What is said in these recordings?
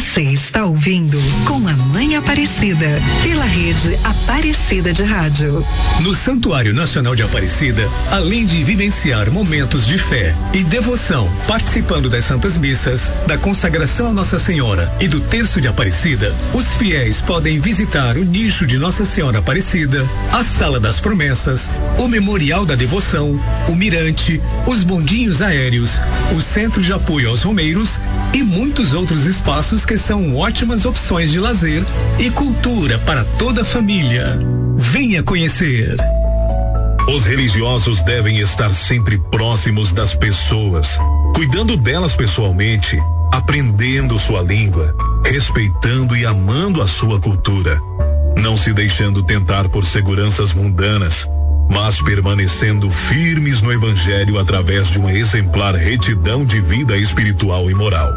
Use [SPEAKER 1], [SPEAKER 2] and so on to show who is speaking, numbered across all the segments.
[SPEAKER 1] Você está ouvindo Com a Mãe Aparecida, pela rede Aparecida de Rádio.
[SPEAKER 2] No Santuário Nacional de Aparecida, além de vivenciar momentos de fé e devoção, participando das Santas Missas, da consagração a Nossa Senhora e do Terço de Aparecida, os fiéis podem visitar o nicho de Nossa Senhora Aparecida, a Sala das Promessas, o Memorial da Devoção, o Mirante, os bondinhos aéreos, o Centro de Apoio aos Romeiros e muitos outros espaços que são ótimas opções de lazer e cultura para toda a família. Venha conhecer.
[SPEAKER 3] Os religiosos devem estar sempre próximos das pessoas, cuidando delas pessoalmente, aprendendo sua língua, respeitando e amando a sua cultura, não se deixando tentar por seguranças mundanas, mas permanecendo firmes no Evangelho através de uma exemplar retidão de vida espiritual e moral.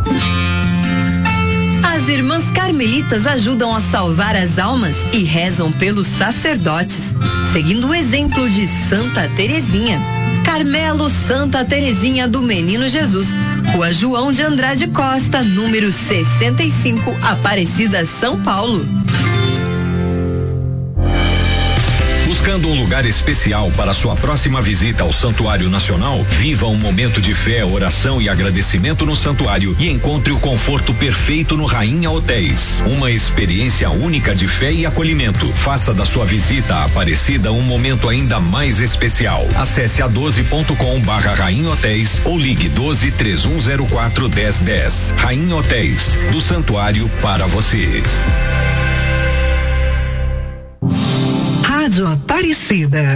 [SPEAKER 4] As irmãs carmelitas ajudam a salvar as almas e rezam pelos sacerdotes, seguindo o exemplo de Santa Terezinha. Carmelo Santa Terezinha do Menino Jesus, Rua João de Andrade Costa, número 65, Aparecida, São Paulo.
[SPEAKER 5] Buscando um lugar especial para sua próxima visita ao Santuário Nacional? Viva um momento de fé, oração e agradecimento no santuário e encontre o conforto perfeito no Rainha Hotéis. Uma experiência única de fé e acolhimento. Faça da sua visita à Aparecida um momento ainda mais especial. Acesse a12.com/Rainha Hotéis ou ligue 12-3104-1010. Rainha Hotéis, do santuário para você.
[SPEAKER 1] Rádio Aparecida.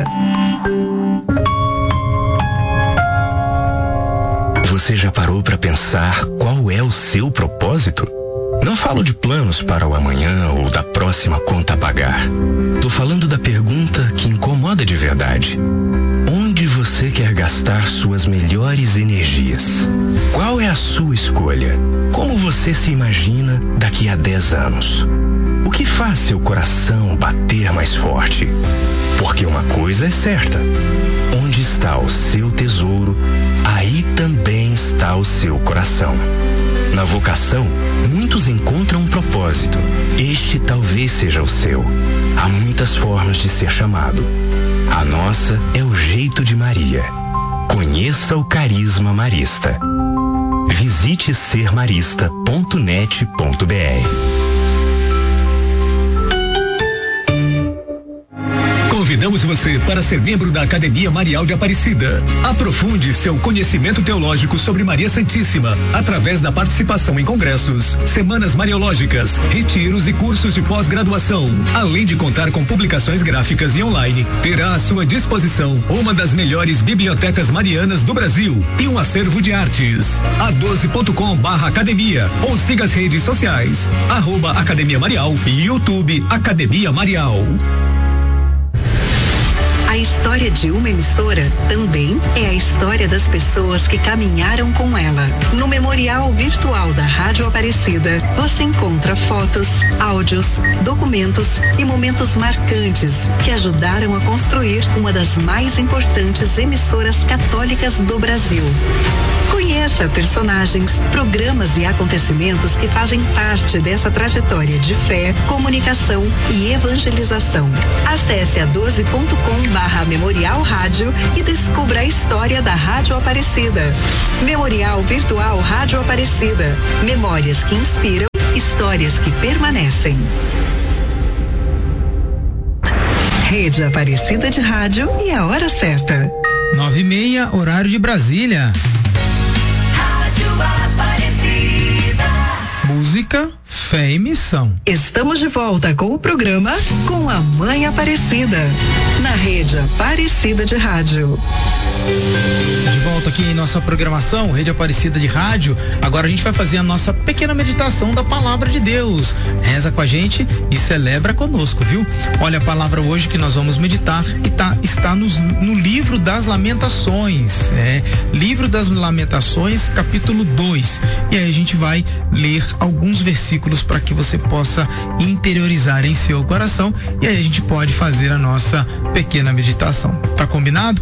[SPEAKER 6] Você já parou para pensar qual é o seu propósito? Não falo de planos para o amanhã ou da próxima conta a pagar. Tô falando da pergunta que incomoda de verdade. Onde você quer gastar suas melhores energias? Qual é a sua escolha? Como você se imagina daqui a 10 anos? O que faz seu coração bater mais forte? Porque uma coisa é certa: onde está o seu tesouro, aí também está o seu coração. Na vocação, muitos encontram um propósito. Este talvez seja o seu. Há muitas formas de ser chamado. A nossa é o jeito de Maria. Conheça o carisma marista. Visite sermarista.net.br.
[SPEAKER 2] Convidamos você para ser membro da Academia Marial de Aparecida. Aprofunde seu conhecimento teológico sobre Maria Santíssima através da participação em congressos, semanas mariológicas, retiros e cursos de pós-graduação. Além de contar com publicações gráficas e online, terá à sua disposição uma das melhores bibliotecas marianas do Brasil e um acervo de artes. a12.com/academia ou siga as redes sociais @Academia Marial e YouTube Academia Marial.
[SPEAKER 1] A história de uma emissora também é a história das pessoas que caminharam com ela. No Memorial Virtual da Rádio Aparecida, você encontra fotos, áudios, documentos e momentos marcantes que ajudaram a construir uma das mais importantes emissoras católicas do Brasil. Conheça personagens, programas e acontecimentos que fazem parte dessa trajetória de fé, comunicação e evangelização. Acesse a12.com/Memorial Rádio e descubra a história da Rádio Aparecida. Memorial Virtual Rádio Aparecida. Memórias que inspiram, histórias que permanecem. Rede Aparecida de Rádio e a hora certa.
[SPEAKER 7] 9:30, horário de Brasília.
[SPEAKER 1] Rádio Aparecida.
[SPEAKER 7] Música, fé e missão.
[SPEAKER 1] Estamos de volta com o programa Com a Mãe Aparecida, na Rede Aparecida de Rádio.
[SPEAKER 7] De volta aqui em nossa programação, Rede Aparecida de Rádio. Agora a gente vai fazer a nossa pequena meditação da Palavra de Deus. Reza com a gente e celebra conosco, viu? Olha, a palavra hoje que nós vamos meditar está no livro das Lamentações. Livro das Lamentações, capítulo 2. E aí a gente vai ler alguns versículos para que você possa interiorizar em seu coração. E aí a gente pode fazer a nossa pequena meditação. Tá combinado?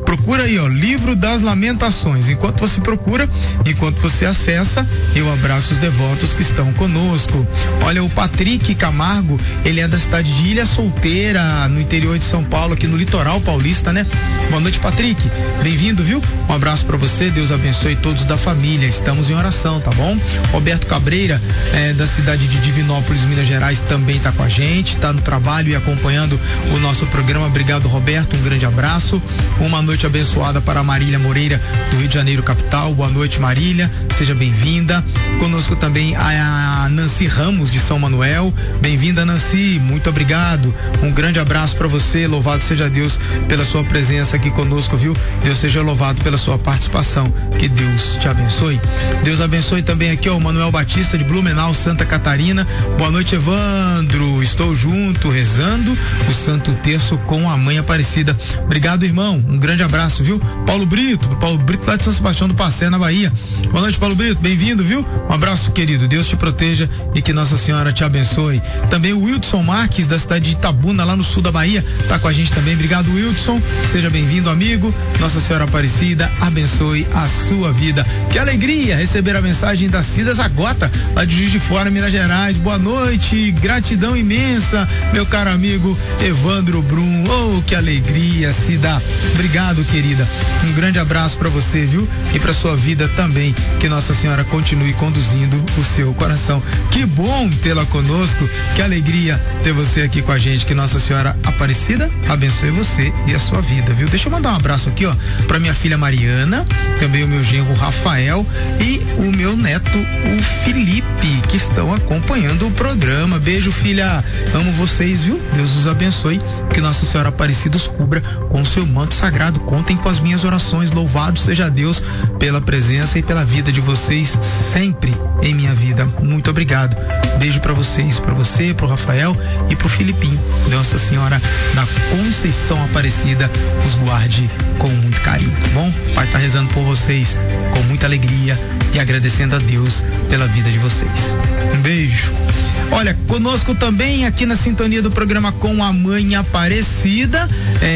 [SPEAKER 7] Procura aí, Livro das Lamentações. Enquanto você procura, enquanto você acessa, eu abraço os devotos que estão conosco. Olha, o Patrick Camargo, ele é da cidade de Ilha Solteira, no interior de São Paulo, aqui no litoral paulista, né? Boa noite, Patrick. Bem-vindo, viu? Um abraço para você, Deus abençoe todos da família. Estamos em oração, tá bom? Roberto Cabreira, da cidade de Divinópolis, Minas Gerais, também tá com a gente, tá no trabalho e acompanhando o nosso programa. Obrigado, Roberto, um grande abraço. Uma noite abençoada para a Marília Moreira, do Rio de Janeiro, capital. Boa noite, Marília, seja bem-vinda. Conosco também a Nancy Ramos, de São Manuel. Bem-vinda, Nancy, muito obrigado. Um grande abraço para você, louvado seja Deus pela sua presença aqui conosco, viu? Deus seja louvado pela sua participação, que Deus te abençoe. Deus abençoe também aqui, o Manuel Batista, de Blumenau, Santa Catarina. Boa noite, Evandro, estou junto, rezando o Santo Terço com a Mãe Aparecida. Obrigado, irmão, um grande abraço, viu? Paulo Brito lá de São Sebastião do Passé, na Bahia. Boa noite, Paulo Brito, bem-vindo, viu? Um abraço, querido, Deus te proteja e que Nossa Senhora te abençoe. Também o Wilson Marques, da cidade de Itabuna, lá no sul da Bahia, tá com a gente também. Obrigado, Wilson, seja bem-vindo, amigo. Nossa Senhora Aparecida abençoe a sua vida. Que alegria receber a mensagem da Cida Zagota, lá de Juiz de Fora, Minas Gerais. Boa noite, gratidão imensa, meu caro amigo Evandro Brum. Oh, que alegria, Cida. Obrigado, querida. Um grande abraço para você, viu? E para sua vida também. Que Nossa Senhora continue conduzindo o seu coração. Que bom tê-la conosco. Que alegria ter você aqui com a gente. Que Nossa Senhora Aparecida abençoe você e a sua vida, viu? Deixa eu mandar um abraço aqui, para minha filha Mariana, também o meu genro Rafael e o meu neto, o Felipe, que estão acompanhando o programa. Beijo, filha. Amo vocês, viu? Deus os abençoe. Que Nossa Senhora Aparecida os cubra com o seu manto sagrado. Contem com as minhas orações. Louvado seja Deus pela presença e pela vida de vocês sempre em minha vida. Muito obrigado. Beijo para vocês, para você, pro Rafael e pro Filipinho. Nossa Senhora da Conceição Aparecida os guarde com muito carinho, tá bom? O Pai tá rezando por vocês com muita alegria e agradecendo a Deus pela vida de vocês. Um beijo. Olha, conosco também aqui na sintonia do programa com a Mãe Aparecida,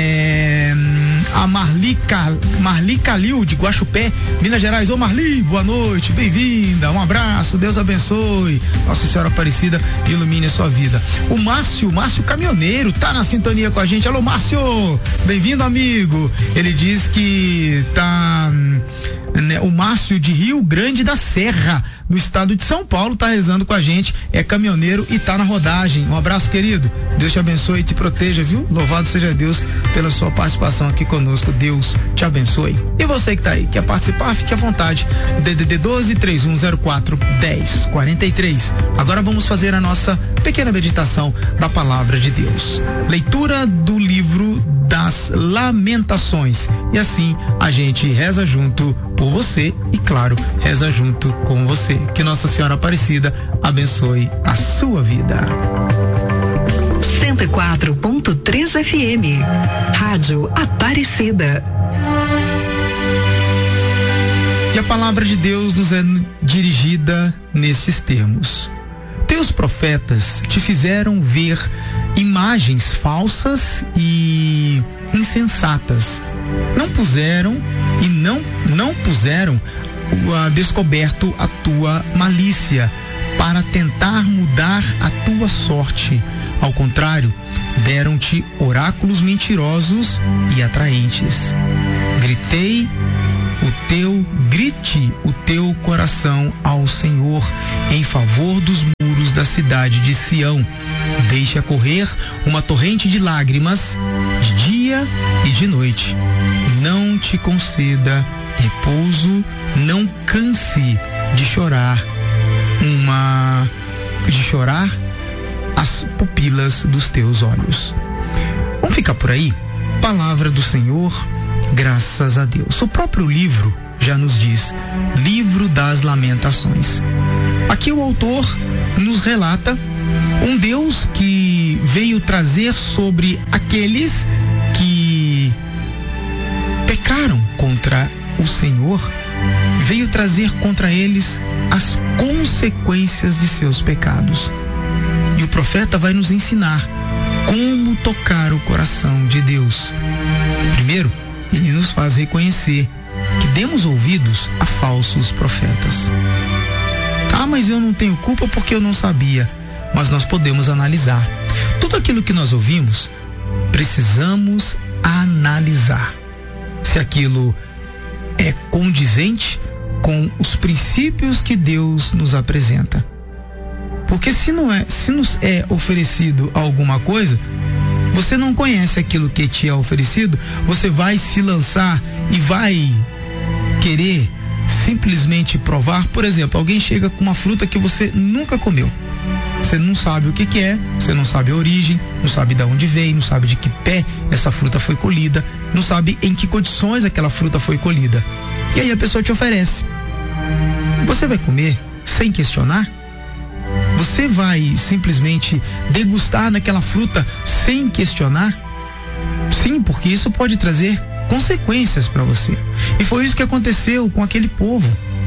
[SPEAKER 7] a Marli Calil, de Guaxupé, Minas Gerais. Ô Marli, boa noite, bem-vinda, um abraço, Deus abençoe, Nossa Senhora Aparecida ilumine a sua vida. O Márcio Caminhoneiro tá na sintonia com a gente. Alô, Márcio, bem-vindo, amigo. Ele diz que tá, o Márcio de Rio Grande da Serra, no estado de São Paulo, tá rezando com a gente, é caminhoneiro e tá na rodagem. Um abraço, querido, Deus te abençoe e te proteja, viu? Louvado seja Deus pela sua participação aqui conosco. Deus te abençoe. E você que tá aí, quer participar, fique à vontade. DDD 12-3104-1043. Agora vamos fazer a nossa pequena meditação da palavra de Deus. Leitura do livro das Lamentações. E assim a gente reza junto por você e, claro, reza junto com você. Que Nossa Senhora Aparecida abençoe a sua vida.
[SPEAKER 1] 104.3 FM, Rádio Aparecida.
[SPEAKER 7] E a palavra de Deus nos é dirigida nestes termos: teus profetas te fizeram ver imagens falsas e insensatas. Não puseram a descoberto a tua malícia para tentar mudar a tua sorte. Ao contrário, deram-te oráculos mentirosos e atraentes. Grite o teu coração ao Senhor em favor dos muros da cidade de Sião. Deixa correr uma torrente de lágrimas de dia e de noite. Não te conceda repouso, não canse de chorar as pupilas dos teus olhos. Vamos ficar por aí? Palavra do Senhor, graças a Deus. O próprio livro já nos diz, Livro das Lamentações. Aqui o autor nos relata um Deus que veio trazer sobre aqueles que pecaram contra o Senhor, veio trazer contra eles as consequências de seus pecados. E o profeta vai nos ensinar como tocar o coração de Deus. Primeiro, ele nos faz reconhecer que demos ouvidos a falsos profetas. Ah, mas eu não tenho culpa porque eu não sabia. Mas nós podemos analisar. Tudo aquilo que nós ouvimos, precisamos analisar se aquilo é condizente com os princípios que Deus nos apresenta. Porque se nos é oferecido alguma coisa, você não conhece aquilo que te é oferecido, você vai se lançar e vai querer simplesmente provar. Por exemplo, alguém chega com uma fruta que você nunca comeu. Você não sabe o que é, você não sabe a origem, não sabe de onde veio, não sabe de que pé essa fruta foi colhida, não sabe em que condições aquela fruta foi colhida. E aí a pessoa te oferece. Você vai comer sem questionar? Você vai simplesmente degustar daquela fruta sem questionar? Sim, porque isso pode trazer consequências para você. E foi isso que aconteceu com aquele povo.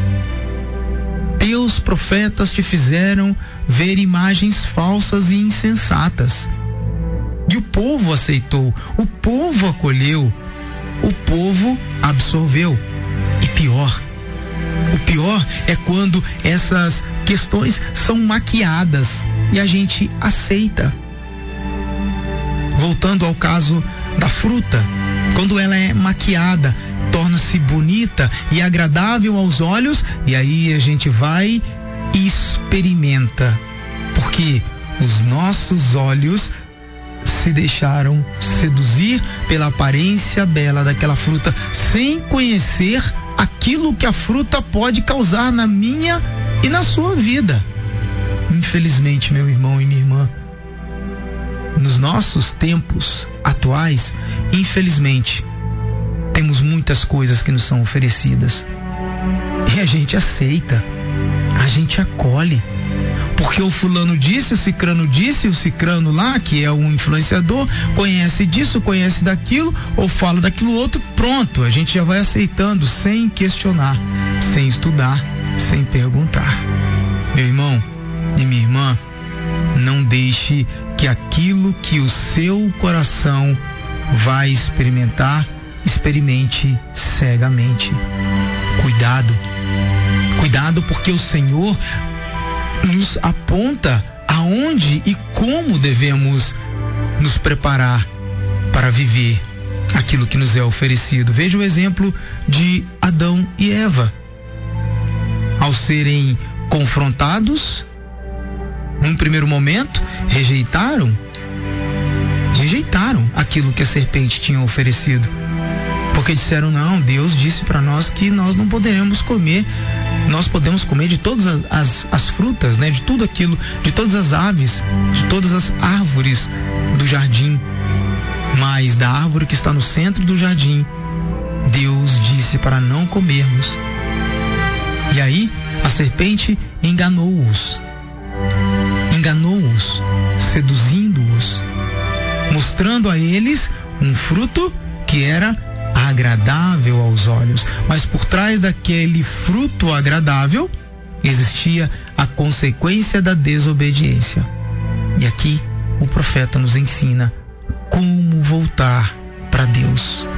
[SPEAKER 7] Teus profetas te fizeram ver imagens falsas e insensatas. E o povo aceitou, o povo acolheu, o povo absorveu. E o pior é quando essas questões são maquiadas e a gente aceita. Voltando ao caso da fruta, quando ela é maquiada, torna-se bonita e agradável aos olhos, e aí a gente vai e experimenta, porque os nossos olhos se deixaram seduzir pela aparência bela daquela fruta, sem conhecer aquilo que a fruta pode causar na minha e na sua vida. Infelizmente, meu irmão e minha irmã, nos nossos tempos atuais, infelizmente, temos muitas coisas que nos são oferecidas e a gente aceita, a gente acolhe, porque o fulano disse, o cicrano lá, que é um influenciador, conhece disso, conhece daquilo, ou fala daquilo outro, pronto, a gente já vai aceitando sem questionar, sem estudar, sem perguntar. Meu irmão e minha irmã, não deixe que aquilo que o seu coração vai experimentar, experimente cegamente. Cuidado, porque o Senhor nos aponta aonde e como devemos nos preparar para viver aquilo que nos é oferecido. Veja o exemplo de Adão e Eva. Ao serem confrontados, num primeiro momento, rejeitaram aquilo que a serpente tinha oferecido. Porque disseram, não, Deus disse para nós que nós não poderemos comer, nós podemos comer de todas as frutas, né? De tudo aquilo, de todas as aves, de todas as árvores do jardim. Mas da árvore que está no centro do jardim, Deus disse para não comermos. E aí a serpente enganou-os, seduzindo-os, mostrando a eles um fruto que era agradável aos olhos, mas por trás daquele fruto agradável existia a consequência da desobediência. E aqui o profeta nos ensina como voltar para Deus,